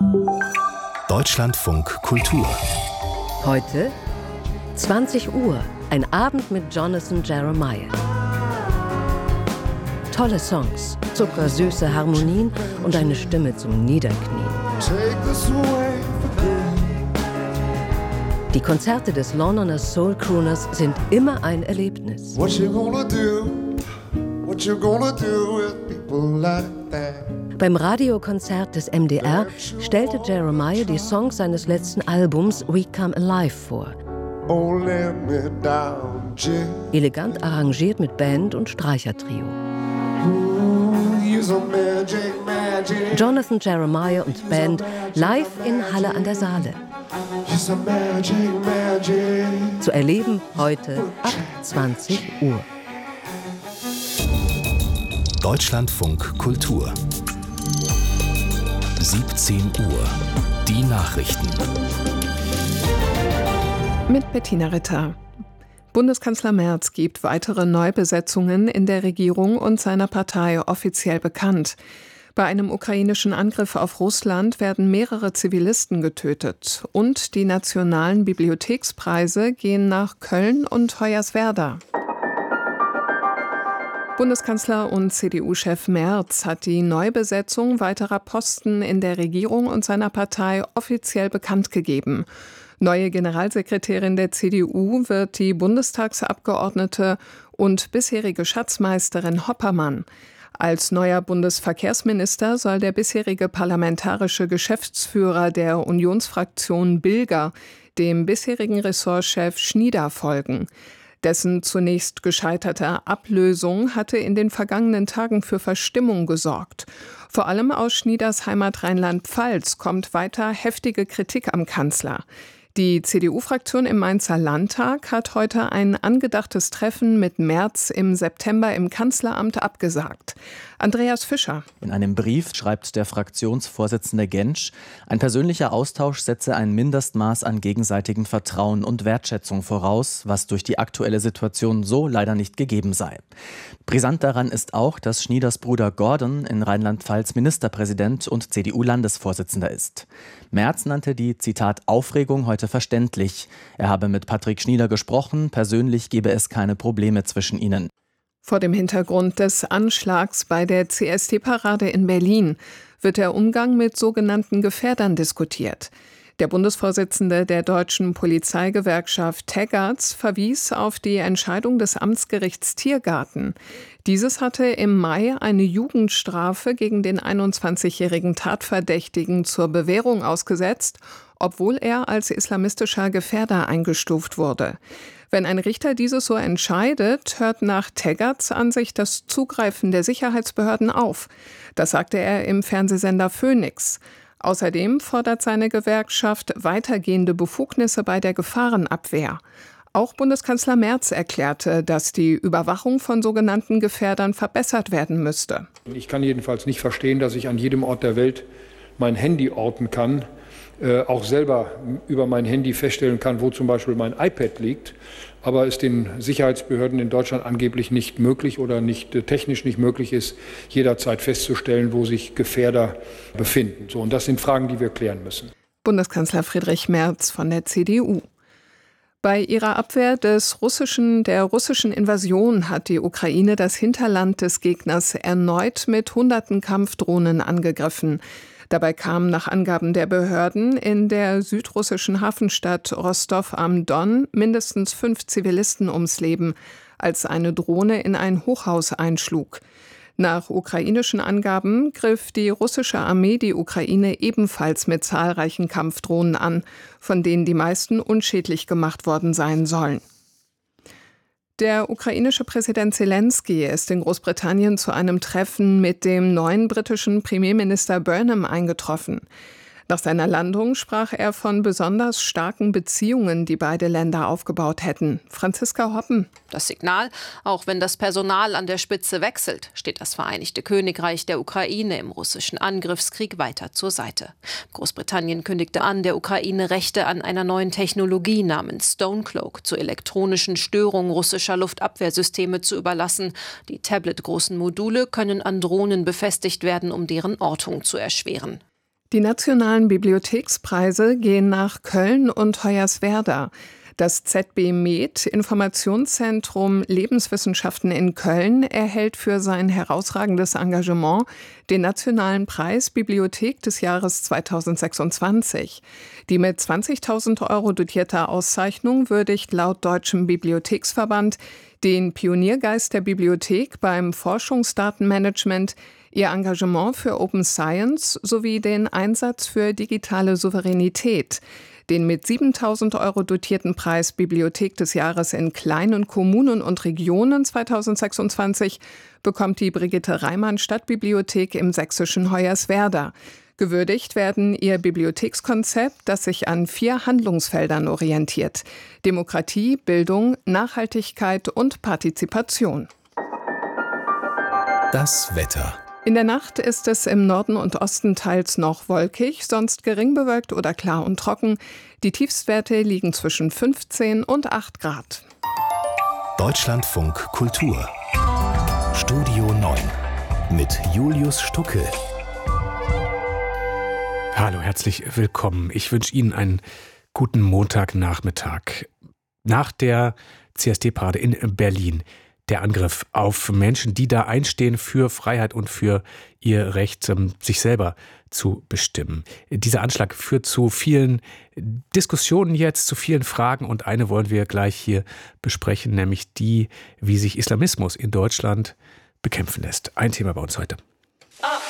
Deutschlandfunk Kultur. Heute 20 Uhr, ein Abend mit Jonathan Jeremiah. Tolle Songs, zuckersüße Harmonien und eine Stimme zum Niederknien. Die Konzerte des Londoner Soul Crooners sind immer ein Erlebnis. Beim Radiokonzert des MDR stellte Jeremiah die Songs seines letzten Albums We Come Alive vor. Elegant arrangiert mit Band und Streichertrio. Jonathan Jeremiah und Band live in Halle an der Saale. Zu erleben heute ab 20 Uhr. Deutschlandfunk Kultur. 17 Uhr. Die Nachrichten. Mit Bettina Ritter. Bundeskanzler Merz gibt weitere Neubesetzungen in der Regierung und seiner Partei offiziell bekannt. Bei einem ukrainischen Angriff auf Russland werden mehrere Zivilisten getötet. Und die nationalen Bibliothekspreise gehen nach Köln und Hoyerswerda. Bundeskanzler und CDU-Chef Merz hat die Neubesetzung weiterer Posten in der Regierung und seiner Partei offiziell bekannt gegeben. Neue Generalsekretärin der CDU wird die Bundestagsabgeordnete und bisherige Schatzmeisterin Hoppermann. Als neuer Bundesverkehrsminister soll der bisherige parlamentarische Geschäftsführer der Unionsfraktion Bilger dem bisherigen Ressortchef Schnieder folgen. Dessen zunächst gescheiterte Ablösung hatte in den vergangenen Tagen für Verstimmung gesorgt. Vor allem aus Schnieders Heimat Rheinland-Pfalz kommt weiter heftige Kritik am Kanzler. Die CDU-Fraktion im Mainzer Landtag hat heute ein angedachtes Treffen mit Merz im September im Kanzleramt abgesagt. Andreas Fischer. In einem Brief schreibt der Fraktionsvorsitzende Gentsch, ein persönlicher Austausch setze ein Mindestmaß an gegenseitigem Vertrauen und Wertschätzung voraus, was durch die aktuelle Situation so leider nicht gegeben sei. Brisant daran ist auch, dass Schnieders Bruder Gordon in Rheinland-Pfalz Ministerpräsident und CDU-Landesvorsitzender ist. Merz nannte die, Zitat, Aufregung heute verständlich. Er habe mit Patrick Schnieder gesprochen, persönlich gebe es keine Probleme zwischen ihnen. Vor dem Hintergrund des Anschlags bei der CSD-Parade in Berlin wird der Umgang mit sogenannten Gefährdern diskutiert. Der Bundesvorsitzende der deutschen Polizeigewerkschaft Teggerts verwies auf die Entscheidung des Amtsgerichts Tiergarten. Dieses hatte im Mai eine Jugendstrafe gegen den 21-jährigen Tatverdächtigen zur Bewährung ausgesetzt, obwohl er als islamistischer Gefährder eingestuft wurde. Wenn ein Richter dieses so entscheidet, hört nach Teggerts Ansicht das Zugreifen der Sicherheitsbehörden auf. Das sagte er im Fernsehsender Phoenix. Außerdem fordert seine Gewerkschaft weitergehende Befugnisse bei der Gefahrenabwehr. Auch Bundeskanzler Merz erklärte, dass die Überwachung von sogenannten Gefährdern verbessert werden müsste. Ich kann jedenfalls nicht verstehen, dass ich an jedem Ort der Welt mein Handy orten kann, auch selber über mein Handy feststellen kann, wo zum Beispiel mein iPad liegt, aber es den Sicherheitsbehörden in Deutschland angeblich nicht möglich oder nicht technisch nicht möglich ist, jederzeit festzustellen, wo sich Gefährder befinden. So, und das sind Fragen, die wir klären müssen. Bundeskanzler Friedrich Merz von der CDU. Bei ihrer Abwehr der russischen Invasion hat die Ukraine das Hinterland des Gegners erneut mit hunderten Kampfdrohnen angegriffen. Dabei kamen nach Angaben der Behörden in der südrussischen Hafenstadt Rostov am Don mindestens 5 Zivilisten ums Leben, als eine Drohne in ein Hochhaus einschlug. Nach ukrainischen Angaben griff die russische Armee die Ukraine ebenfalls mit zahlreichen Kampfdrohnen an, von denen die meisten unschädlich gemacht worden sein sollen. Der ukrainische Präsident Zelensky ist in Großbritannien zu einem Treffen mit dem neuen britischen Premierminister Burnham eingetroffen. Nach seiner Landung sprach er von besonders starken Beziehungen, die beide Länder aufgebaut hätten. Franziska Hoppen. Das Signal, auch wenn das Personal an der Spitze wechselt, steht das Vereinigte Königreich der Ukraine im russischen Angriffskrieg weiter zur Seite. Großbritannien kündigte an, der Ukraine Rechte an einer neuen Technologie namens Stonecloak zur elektronischen Störung russischer Luftabwehrsysteme zu überlassen. Die tabletgroßen Module können an Drohnen befestigt werden, um deren Ortung zu erschweren. Die nationalen Bibliothekspreise gehen nach Köln und Hoyerswerda. Das ZB Med Informationszentrum Lebenswissenschaften in Köln erhält für sein herausragendes Engagement den Nationalen Preis Bibliothek des Jahres 2026. Die mit 20.000 € dotierte Auszeichnung würdigt laut Deutschem Bibliotheksverband den Pioniergeist der Bibliothek beim Forschungsdatenmanagement, ihr Engagement für Open Science sowie den Einsatz für digitale Souveränität. Den mit 7.000 € dotierten Preis Bibliothek des Jahres in kleinen Kommunen und Regionen 2026 bekommt die Brigitte Reimann Stadtbibliothek im sächsischen Hoyerswerda. Gewürdigt werden ihr Bibliothekskonzept, das sich an 4 Handlungsfeldern orientiert: Demokratie, Bildung, Nachhaltigkeit und Partizipation. Das Wetter. In der Nacht ist es im Norden und Osten teils noch wolkig, sonst gering bewölkt oder klar und trocken. Die Tiefstwerte liegen zwischen 15 und 8 Grad. Deutschlandfunk Kultur. Studio 9 mit Julius Stucke. Hallo, herzlich willkommen. Ich wünsche Ihnen einen guten Montagnachmittag. Nach der CSD-Parade in Berlin, der Angriff auf Menschen, die da einstehen für Freiheit und für ihr Recht, sich selber zu bestimmen. Dieser Anschlag führt zu vielen Diskussionen jetzt, zu vielen Fragen, und eine wollen wir gleich hier besprechen, nämlich die, wie sich Islamismus in Deutschland bekämpfen lässt. Ein Thema bei uns heute.